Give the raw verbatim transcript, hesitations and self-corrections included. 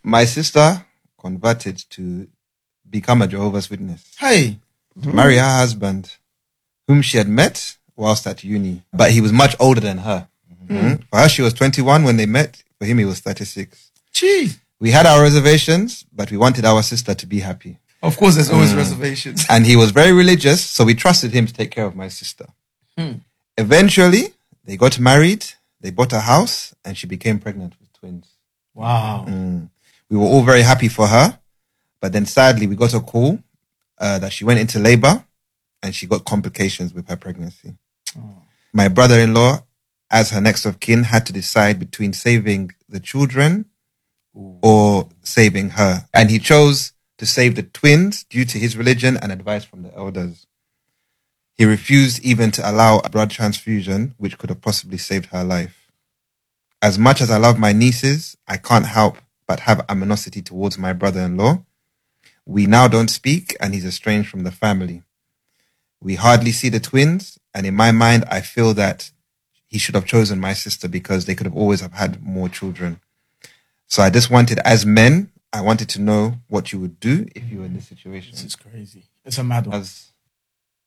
My sister converted to become a Jehovah's Witness. Hey. To marry her husband, whom she had met whilst at uni. But he was much older than her. Mm-hmm. For her, she was twenty-one when they met. For him, he was thirty-six. Gee. We had our reservations, but we wanted our sister to be happy. Of course, there's always mm. reservations. And he was very religious, so we trusted him to take care of my sister. Hmm. Eventually, they got married, they bought a house, and she became pregnant with twins. Wow. Mm. We were all very happy for her, but then sadly, we got a call uh, that she went into labor and she got complications with her pregnancy. Oh. My brother-in-law, as her next of kin, had to decide between saving the children Ooh. Or saving her. And he chose to save the twins due to his religion and advice from the elders. He refused even to allow a blood transfusion, which could have possibly saved her life. As much as I love my nieces, I can't help but have animosity towards my brother-in-law. We now don't speak, and he's estranged from the family. We hardly see the twins, and in my mind, I feel that he should have chosen my sister because they could have always have had more children. So I just wanted, as men, I wanted to know what you would do if you were in this situation. This is crazy. It's a mad one. As